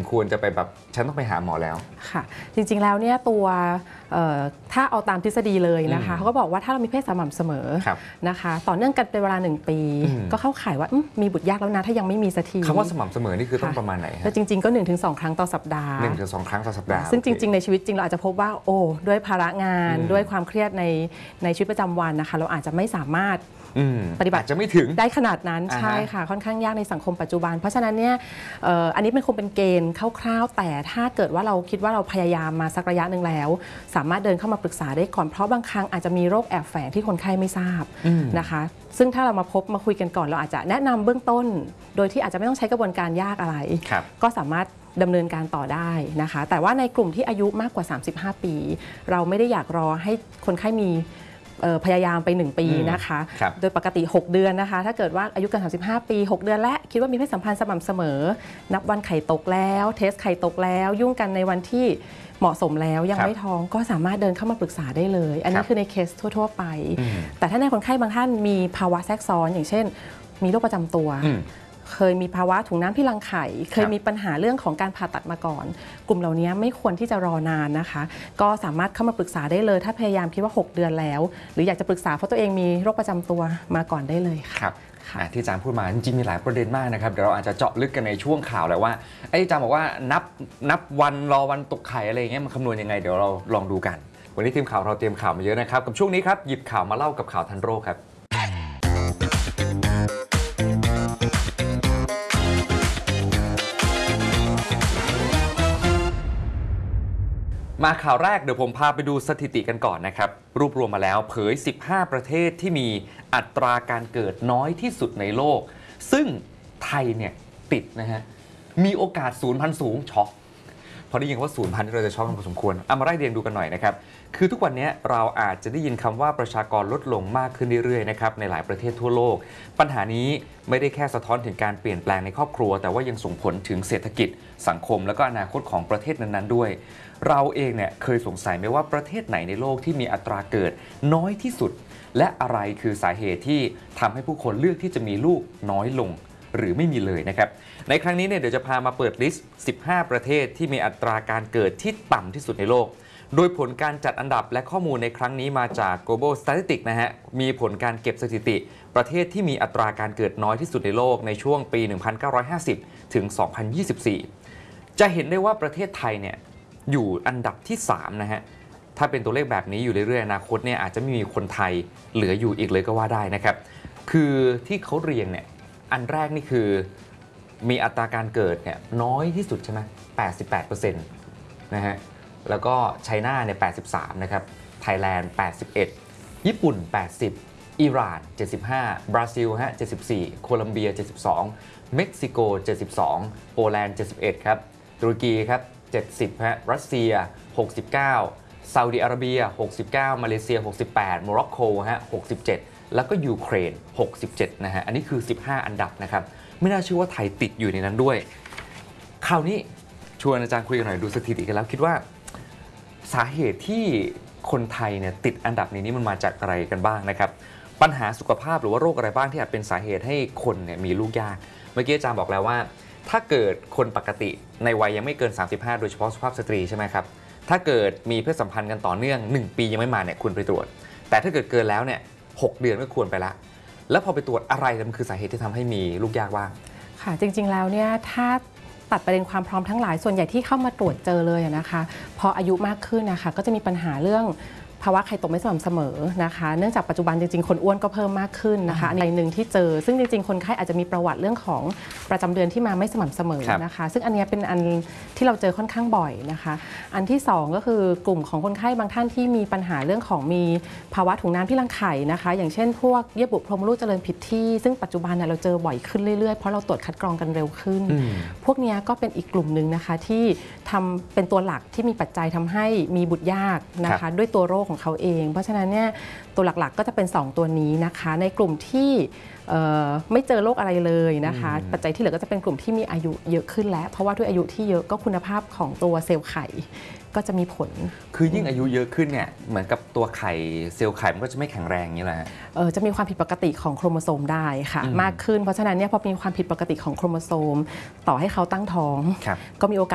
ควรจะไปแบบฉันต้องไปหาหมอแล้วค่ะจริงๆแล้วเนี่ยตัวถ้าเอาตามทฤษฎีเลยนะคะเขาก็บอกว่าถ้าเรามีเพศสม่ำเสมอนะคะต่อเนื่องกันเป็นเวลา1 ปีก็เข้าข่ายว่ามีบุตรยากแล้วนะถ้ายังไม่มีสักทีคำว่าสม่ำเสมอนี่คือต้องประมาณไหนแต่จริงๆก็ 1-2 ครั้งต่อสัปดาห์ 1-2 ครั้งต่อสัปดาห์ซึ่งจริงๆในชีวิตจริงเราอาจจะพบว่าโอ้ด้วยภาระงานด้วยความเครียดในชีวิตประจำวันนะคะเราอาจจะไม่สามารถปฏิบัติจะไม่ถึงได้ขนาดนั้นใช่ค่ะค่อนข้างยากในสังคมปัจจุบันเพราะฉะนั้นเนี่ยอันนี้มันคงเป็นเกณฑ์คร่าวๆแต่ถ้าเกิดว่าเราคิดว่าเราพยายามมาสักระยะหนึ่งแล้วสามารถเดินเข้ามาปรึกษาได้ก่อนเพราะบางครั้งอาจจะมีโรคแอบแฝงที่คนไข้ไม่ทราบนะคะซึ่งถ้าเรามาพบมาคุยกันก่อนเราอาจจะแนะนำเบื้องต้นโดยที่อาจจะไม่ต้องใช้กระบวนการยากอะไรก็สามารถดำเนินการต่อได้นะคะแต่ว่าในกลุ่มที่อายุมากกว่า35 ปีเราไม่ได้อยากรอให้คนไข้มีพยายามไป1 ปีนะคะโดยปกติ6 เดือนนะคะถ้าเกิดว่าอายุเกิน35 ปี6 เดือนและคิดว่ามีเพศสัมพันธ์สม่ำเสมอนับวันไข่ตกแล้วเทสไข่ตกแล้วยุ่งกันในวันที่เหมาะสมแล้วยังไม่ท้องก็สามารถเดินเข้ามาปรึกษาได้เลยอันนี้คือในเคสทั่วๆไปแต่ถ้าในคนไข้บางท่านมีภาวะแทรกซ้อนอย่างเช่นมีโรคประจำตัวเคยมีภาวะถุงน้ำที่รังไข่เคยมีปัญหาเรื่องของการผ่าตัดมาก่อนกลุ่มเหล่านี้ไม่ควรที่จะรอนานนะคะก็สามารถเข้ามาปรึกษาได้เลยถ้าพยายามคิดว่า6 เดือนแล้วหรืออยากจะปรึกษาเพราะตัวเองมีโรคประจำตัวมาก่อนได้เลยครับที่อาจารย์พูดมาจริงๆมีหลายประเด็นมากนะครับเดี๋ยวเราอาจจะเจาะลึกกันในช่วงข่าวแล้วว่าอาจารย์บอกว่านับวันรอวันตกไข่อะไรอย่างเงี้ยมันคำนวณยังไงเดี๋ยวเราลองดูกันวันนี้ทีมข่าวเราเตรียมข่าวมาเยอะนะครับกับช่วงนี้ครับหยิบข่าวมาเล่ากับข่าวทันโรคครับมาข่าวแรกเดี๋ยวผมพาไปดูสถิติกันก่อนนะครับรวบรวมมาแล้วเผย15 ประเทศที่มีอัตราการเกิดน้อยที่สุดในโลกซึ่งไทยเนี่ยติดนะฮะมีโอกาสสูญพันธุ์สูงช็อกพอได้ยินว่าสูญพันธุ์เราจะช็อกกันพอสมควรเอามาไล่เรียงดูกันหน่อยนะครับคือทุกวันนี้เราอาจจะได้ยินคำว่าประชากรลดลงมากขึ้นเรื่อยๆนะครับในหลายประเทศทั่วโลกปัญหานี้ไม่ได้แค่สะท้อนถึงการเปลี่ยนแปลงในครอบครัวแต่ว่ายังส่งผลถึงเศรษฐกิจสังคมและก็อนาคตของประเทศนั้นๆด้วยเราเองเนี่ยเคยสงสัยไหมว่าประเทศไหนในโลกที่มีอัตราเกิดน้อยที่สุดและอะไรคือสาเหตุที่ทำให้ผู้คนเลือกที่จะมีลูกน้อยลงหรือไม่มีเลยนะครับในครั้งนี้เนี่ยเดี๋ยวจะพามาเปิดลิสต์15 ประเทศที่มีอัตราการเกิดที่ต่ำที่สุดในโลกโดยผลการจัดอันดับและข้อมูลในครั้งนี้มาจาก Global Statistics นะฮะมีผลการเก็บสถิติประเทศที่มีอัตราการเกิดน้อยที่สุดในโลกในช่วงปี 1950 ถึง 2024 จะเห็นได้ว่าประเทศไทยเนี่ยอยู่อันดับที่3นะฮะถ้าเป็นตัวเลขแบบนี้อยู่เรื่อยๆอนาคตเนี่ยอาจจะไม่มีคนไทยเหลืออยู่อีกเลยก็ว่าได้นะครับคือที่เขาเรียงเนี่ยอันแรกนี่คือมีอัตราการเกิดเนี่ยน้อยที่สุดใช่ไหม 88% นะฮะแล้วก็ไชน่าเนี่ย83นะครับไทยแลนด์81ญี่ปุ่น80อิหร่าน75บราซิลฮะ74โคลัมเบีย72เม็กซิโก72โปแลนด์71ครับตุรกีครับ70ฮะรัสเซีย69ซาอุดิอาระเบีย69มาเลเซีย68โมร็อกโกฮะ67แล้วก็ยูเครน67นะฮะอันนี้คือ15อันดับนะครับไม่น่าเชื่อว่าไทยติดอยู่ในนั้นด้วยคราวนี้ชวนอาจารย์คุยกันหน่อยดูสถิติกันแล้วคิดว่าสาเหตุที่คนไทยเนี่ยติดอันดับนี้มันมาจากอะไรกันบ้างนะครับปัญหาสุขภาพหรือว่าโรคอะไรบ้างที่อาจเป็นสาเหตุให้คนเนี่ยมีลูกยากเมื่อกี้อาจารย์บอกแล้วว่าถ้าเกิดคนปกติในวัยยังไม่เกิน35โดยเฉพาะสุภาพสตรีใช่ไหมครับถ้าเกิดมีเพศสัมพันธ์กันต่อเนื่อง1 ปียังไม่มาเนี่ยควรไปตรวจแต่ถ้าเกิดเกินแล้วเนี่ย6 เดือนก็ควรไปละแล้วพอไปตรวจอะไรมันคือสาเหตุที่ทำให้มีลูกยากบ้างค่ะจริงๆแล้วเนี่ยถ้าตัดประเด็นความพร้อมทั้งหลายส่วนใหญ่ที่เข้ามาตรวจเจอเลยนะคะพออายุมากขึ้นนะคะก็จะมีปัญหาเรื่องภาวะไข่ตกไม่สม่ำเสมอนะคะเนื่องจากปัจจุบันจริงๆคนอ้วนก็เพิ่มมากขึ้นนะคะอันหนึ่งที่เจอซึ่งจริงๆคนไข้อาจจะมีประวัติเรื่องของประจำเดือนที่มาไม่สม่ำเสมอนะคะซึ่งอันนี้เป็นอันที่เราเจอค่อนข้างบ่อยนะคะอันที่2ก็คือกลุ่มของคนไข้บางท่านที่มีปัญหาเรื่องของมีภาวะถุงน้ำที่รังไข่นะคะอย่างเช่นพวกเยื่อบุโพรงมดลูกเจริญผิดที่ซึ่งปัจจุบันเราเจอบ่อยขึ้นเรื่อยๆเพราะเราตรวจคัดกรองกันเร็วขึ้นพวกนี้ก็เป็นอีกกลุ่มหนึ่งนะคะที่ทำเป็นตัวหลักที่มีปัจจัยทำให้มีบุตรยากนะคะด้วยตัวโรคของเขาเองเพราะฉะนั้นเนี่ยตัวหลักๆก็จะเป็น2ตัวนี้นะคะในกลุ่มที่ไม่เจอโรคอะไรเลยนะคะปัจจัยที่เหลือก็จะเป็นกลุ่มที่มีอายุเยอะขึ้นแล้วเพราะว่าด้วยอายุที่เยอะก็คุณภาพของตัวเซลล์ไข่ก็จะมีผลคือยิ่งอายุเยอะขึ้นเนี่ยเหมือนกับตัวไข่เซลล์ไข่มันก็จะไม่แข็งแรงอย่างนี้แหละจะมีความผิดปกติของโครโมโซมได้ค่ะมากขึ้นเพราะฉะนั้นเนี่ยพอมีความผิดปกติของโครโมโซมต่อให้เขาตั้งท้องก็มีโอกาส